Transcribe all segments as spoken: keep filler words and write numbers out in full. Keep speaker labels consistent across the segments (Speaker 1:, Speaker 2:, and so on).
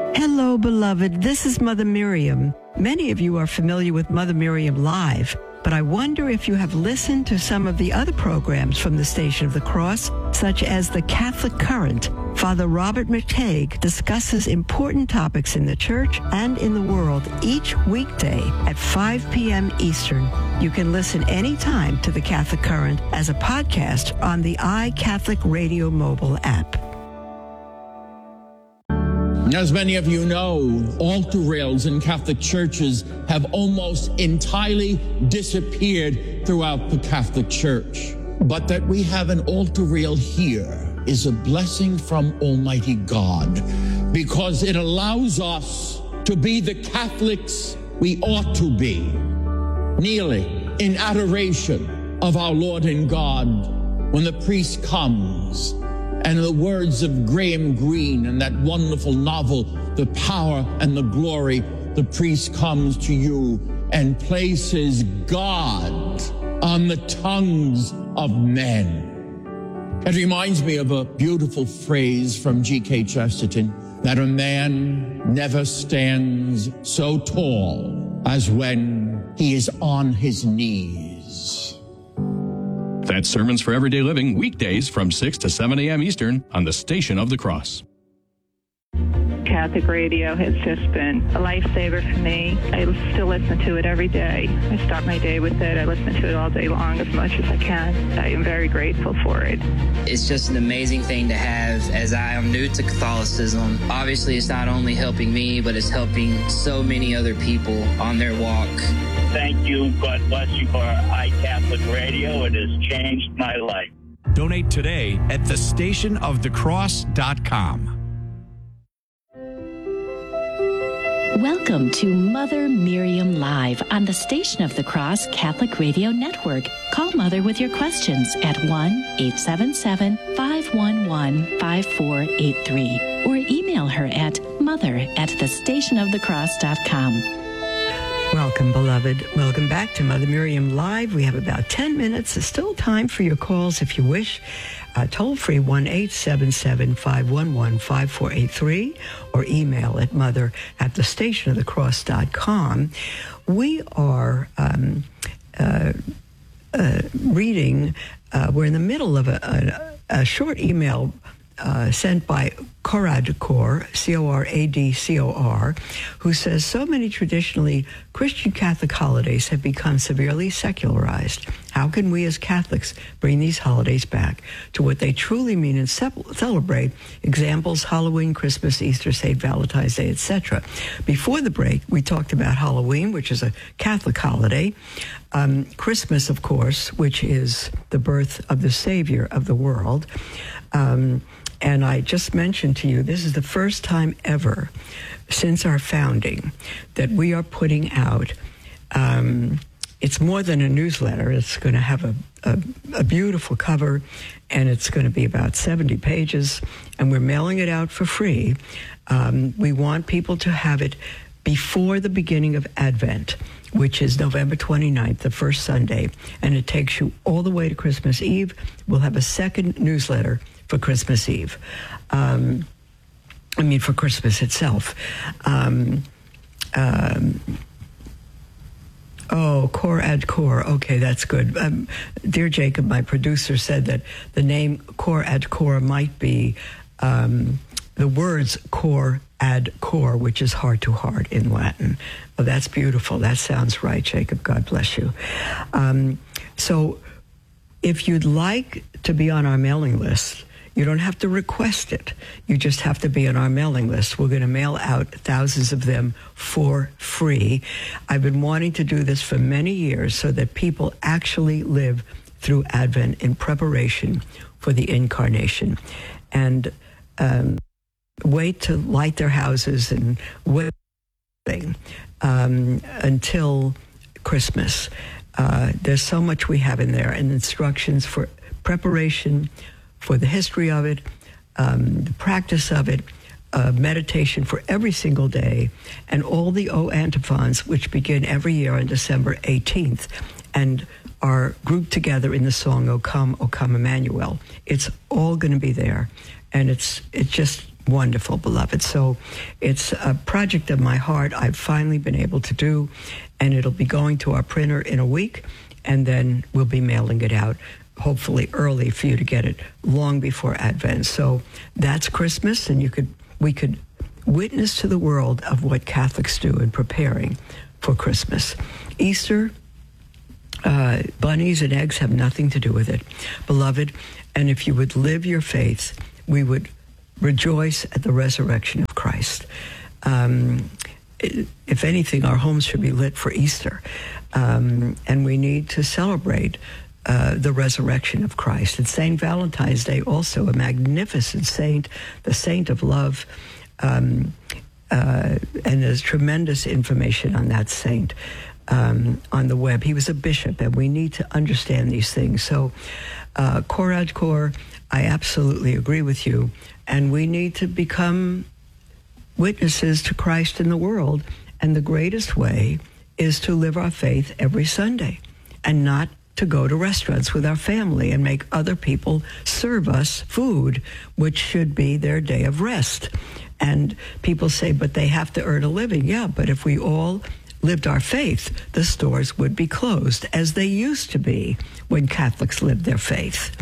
Speaker 1: Hello, beloved. This is Mother Miriam. Many of you are familiar with Mother Miriam Live, but I wonder if you have listened to some of the other programs from the Station of the Cross, such as The Catholic Current. Father Robert McTague discusses important topics in the church and in the world each weekday at five p.m. Eastern. You can listen anytime to The Catholic Current as a podcast on the iCatholic Radio mobile app.
Speaker 2: As many of you know, altar rails in Catholic churches have almost entirely disappeared throughout the Catholic Church. But that we have an altar rail here is a blessing from Almighty God, because it allows us to be the Catholics we ought to be, kneeling in adoration of our Lord and God when the priest comes. And in the words of Graham Greene in that wonderful novel, The Power and the Glory, the priest comes to you and places God on the tongues of men. It reminds me of a beautiful phrase from G K Chesterton, that a man never stands so tall as when he is on his knees.
Speaker 3: That's Sermons for Everyday Living, weekdays from six to seven a.m. Eastern on the Station of the Cross.
Speaker 4: Catholic radio has just been a lifesaver for me. I still listen to it every day. I start my day with it. I listen to it all day long as much as I can. I am very grateful for it.
Speaker 5: It's just an amazing thing to have, as I am new to Catholicism. Obviously, it's not only helping me, but it's helping so many other people on their walk.
Speaker 6: Thank you. God bless you for iCatholic Radio. It has changed my life.
Speaker 7: Donate today at the station of the cross dot com.
Speaker 8: Welcome to Mother Miriam Live on the Station of the Cross Catholic Radio Network. Call Mother with your questions at one eight seven seven, five one one, five four eight three or email her at mother at the station of the cross dot com.
Speaker 1: Welcome, beloved. Welcome back to Mother Miriam Live. We have about ten minutes. There's still time for your calls if you wish. Uh, toll free one eight seven seven, five one one, five four eight three or email at mother at the station of the cross dot com. We are um, uh, uh, reading, uh, we're in the middle of a, a, a short email Uh, sent by Coradcor, C O R A D C O R, who says, so many traditionally Christian Catholic holidays have become severely secularized. How can we as Catholics bring these holidays back to what they truly mean and ce- celebrate? Examples, Halloween, Christmas, Easter, Saint Valentine's Day, et cetera. Before the break, we talked about Halloween, which is a Catholic holiday. Um, Christmas, of course, which is the birth of the Savior of the world. Um, And I just mentioned to you, this is the first time ever since our founding that we are putting out, um, it's more than a newsletter. It's going to have a, a, a beautiful cover, and it's going to be about seventy pages, and we're mailing it out for free. Um, we want people to have it before the beginning of Advent, which is November twenty-ninth, the first Sunday, and it takes you all the way to Christmas Eve. We'll have a second newsletter for Christmas Eve. Um, I mean, for Christmas itself. Um, um, oh, Core Ad Core. Okay, that's good. Um, Dear Jacob, my producer, said that the name Core Ad Core might be um, the words Core Ad Core, which is heart to heart in Latin. Oh, that's beautiful. That sounds right, Jacob. God bless you. Um, so if you'd like to be on our mailing list, you don't have to request it. You just have to be on our mailing list. We're going to mail out thousands of them for free. I've been wanting to do this for many years so that people actually live through Advent in preparation for the Incarnation. And um, wait to light their houses and wait um, until Christmas. Uh, there's so much we have in there, and instructions for preparation, for the history of it, um, the practice of it, uh, meditation for every single day, and all the O antiphons, which begin every year on December eighteenth, and are grouped together in the song, O Come, O Come Emmanuel. It's all going to be there, and it's it's just wonderful, beloved. So it's a project of my heart I've finally been able to do, and it'll be going to our printer in a week, and then we'll be mailing it out, hopefully early for you to get it long before Advent. So that's Christmas, and you could we could witness to the world of what Catholics do in preparing for Christmas. Easter, uh, bunnies and eggs have nothing to do with it, beloved. And if you would live your faith, we would rejoice at the resurrection of Christ. Um, if anything, our homes should be lit for Easter. Um, and we need to celebrate uh, the resurrection of Christ. And Saint Valentine's Day, also a magnificent saint, the saint of love. Um, uh, and there's tremendous information on that saint um, on the web. He was a bishop, and we need to understand these things. So, uh, Cor ad Cor, I absolutely agree with you. And we need to become witnesses to Christ in the world. And the greatest way is to live our faith every Sunday and not to go to restaurants with our family and make other people serve us food, which should be their day of rest. And people say, but they have to earn a living. Yeah, but if we all lived our faith, the stores would be closed, as they used to be when Catholics lived their faith.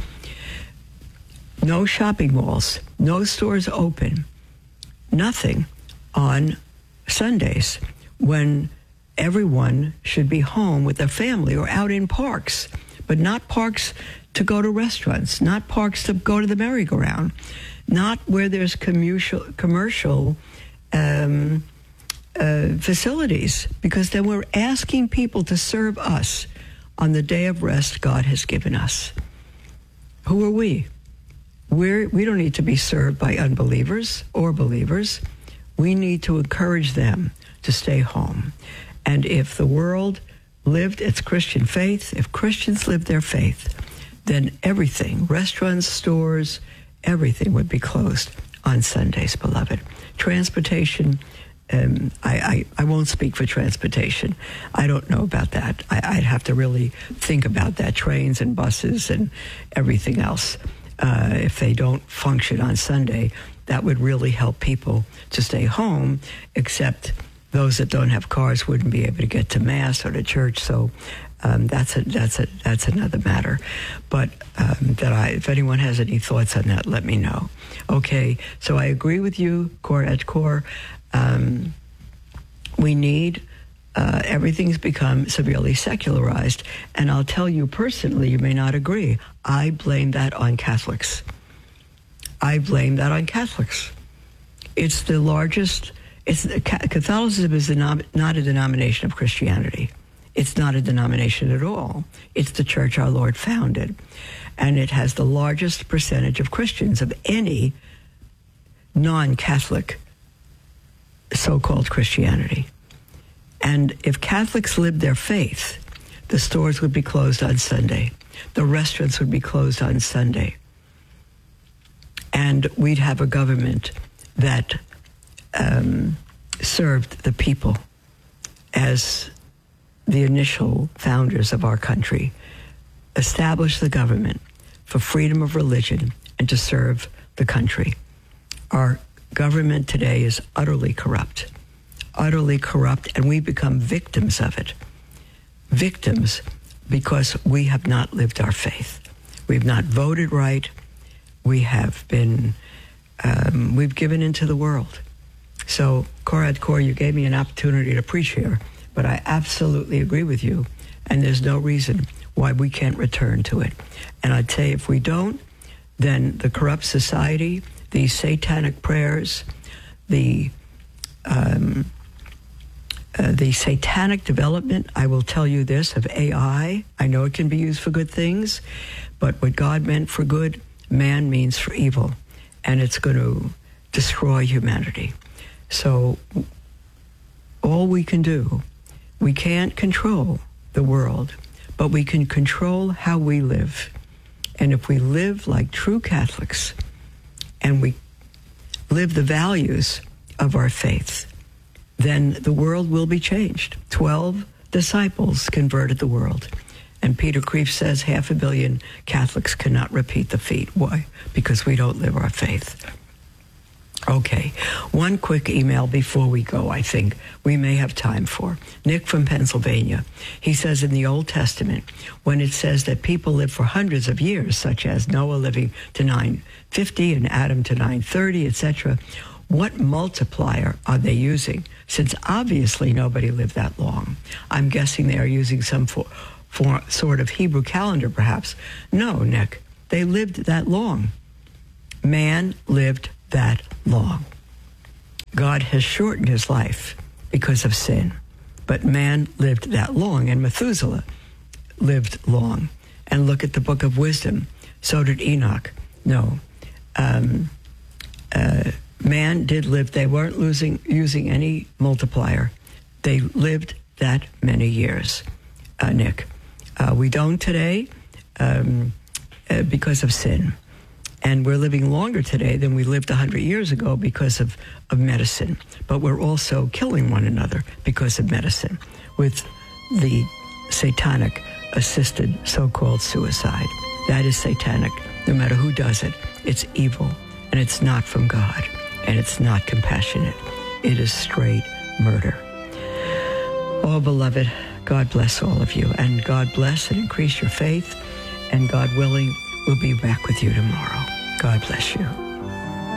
Speaker 1: No shopping malls, no stores open, nothing on Sundays when everyone should be home with their family or out in parks, but not parks to go to restaurants, not parks to go to the merry-go-round, not where there's commercial, commercial um, uh, facilities, because then we're asking people to serve us on the day of rest God has given us. Who are we? We're, we don't need to be served by unbelievers or believers. We need to encourage them to stay home. And if the world lived its Christian faith, if Christians lived their faith, then everything, restaurants, stores, everything would be closed on Sundays, beloved. Transportation, um, I, I, I won't speak for transportation. I don't know about that. I, I'd have to really think about that, trains and buses and everything else. Uh, if they don't function on Sunday, that would really help people to stay home, except those that don't have cars wouldn't be able to get to Mass or to church. So um, that's a, that's a, that's another matter. But um, that I, if anyone has any thoughts on that, let me know. Okay, so I agree with you, Cor ad Cor. Um, we need, uh, everything's become severely secularized. And I'll tell you personally, you may not agree, I blame that on Catholics. I blame that on Catholics. It's the largest, it's Catholicism is not a denomination of Christianity. It's not a denomination at all. It's the church our Lord founded. And it has the largest percentage of Christians of any non-Catholic so-called Christianity. And if Catholics lived their faith, the stores would be closed on Sunday. The restaurants would be closed on Sunday. And we'd have a government that um, served the people as the initial founders of our country established the government for freedom of religion and to serve the country. Our government today is utterly corrupt, utterly corrupt, and we become victims of it. Victims because we have not lived our faith. We've not voted right. We have been, um, we've given into the world. So, Cor ad Cor, you gave me an opportunity to preach here, but I absolutely agree with you, and there's no reason why we can't return to it. And I'd say if we don't, then the corrupt society, the satanic prayers, the um, uh, the satanic development, I will tell you this, of A I, I know it can be used for good things, but what God meant for good, man means for evil, and it's going to destroy humanity. So all we can do, we can't control the world, but we can control how we live. And if we live like true Catholics and we live the values of our faith, then the world will be changed. Twelve disciples converted the world. And Peter Kreeft says half a billion Catholics cannot repeat the feat. Why? Because we don't live our faith. Okay, one quick email before we go, I think we may have time for. Nick from Pennsylvania. He says in the Old Testament, when it says that people live for hundreds of years, such as Noah living to nine fifty and Adam to nine thirty, et cetera, what multiplier are they using? Since obviously nobody lived that long. I'm guessing they are using some for, for sort of Hebrew calendar, perhaps. No, Nick, they lived that long. Man lived that long. God has shortened his life because of sin, but man lived that long, and Methuselah lived long. And look at the book of wisdom. So did Enoch. No. Um, uh, man did live. They weren't losing, using any multiplier. They lived that many years, uh, Nick. Uh, we don't today um, uh, because of sin. And we're living longer today than we lived one hundred years ago because of, of medicine. But we're also killing one another because of medicine with the satanic-assisted so-called suicide. That is satanic. No matter who does it, it's evil, and it's not from God, and it's not compassionate. It is straight murder. Oh, beloved, God bless all of you, and God bless and increase your faith, and God willing, we'll be back with you tomorrow. God bless you.